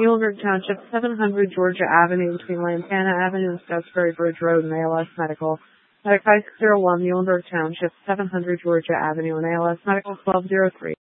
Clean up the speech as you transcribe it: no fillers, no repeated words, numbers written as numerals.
Muhlenberg Township, 700 Georgia Avenue between Lantana Avenue and Scottsbury Bridge Road and ALS Medical. Medic 5601, Muhlenberg Township, 700 Georgia Avenue and ALS Medical 1203.